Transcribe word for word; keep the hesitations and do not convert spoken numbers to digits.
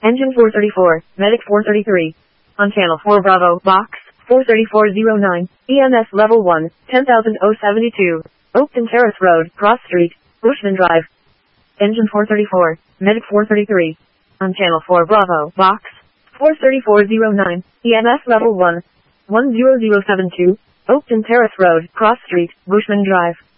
Engine four thirty-four, Medic four thirty-three. On Channel four Bravo, Box four thirty-four oh nine, E M S Level one, ten thousand seventy-two. Oakton Terrace Road, Cross Street, Bushman Drive. Engine four thirty-four, Medic four thirty-three. On Channel four Bravo, Box four thirty-four oh nine, E M S Level one, one zero zero seven two. Oakton Terrace Road, Cross Street, Bushman Drive.